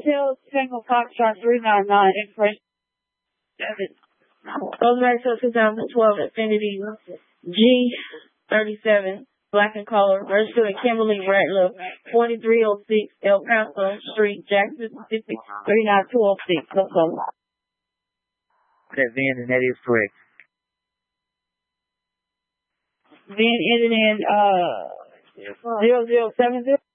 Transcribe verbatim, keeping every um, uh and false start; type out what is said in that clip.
Hotel Tango Foxtrot three nine nine Express seven. Goes back to twenty twelve Infinity G thirty-seven, black in color, registered to Kimberly Ratliff, forty-three oh six El Paso Street, Jackson, Mississippi, three nine two oh six. That's all. That V I N, and that is correct. V I N ending in uh zero zero seven zero.